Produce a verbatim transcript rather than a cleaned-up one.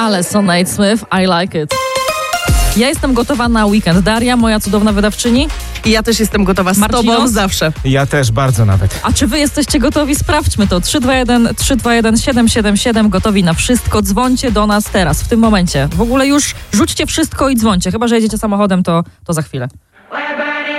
Alesson Smith, I like it. Ja jestem gotowa na weekend. Daria, moja cudowna wydawczyni. I ja też jestem gotowa z Marcino? tobą zawsze. Ja też bardzo nawet. A czy wy jesteście gotowi? Sprawdźmy to. trzy dwa jeden, trzy dwa jeden, siedem siedem siedem. Gotowi na wszystko. Dzwońcie do nas teraz, w tym momencie. W ogóle już rzućcie wszystko i dzwońcie. Chyba że jedziecie samochodem, to, to za chwilę.